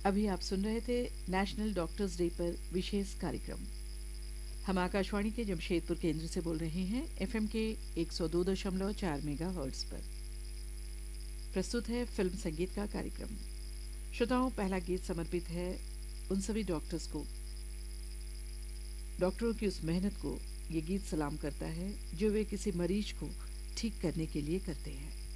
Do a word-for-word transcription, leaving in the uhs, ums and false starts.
अभी आप सुन रहे थे नेशनल डॉक्टर्स डे पर विशेष कार्यक्रम। हम आकाशवाणी के जमशेदपुर केंद्र से बोल रहे हैं एफएम के एक सौ दो दशमलव चार मेगाहर्ट्ज पर। प्रस्तुत है फिल्म संगीत का कार्यक्रम। श्रोताओं, पहला गीत समर्पित है उन सभी डॉक्टर्स को। डॉक्टरों की उस मेहनत को ये गीत सलाम करता है जो वे किसी मरीज को ठीक करने के लिए करते हैं।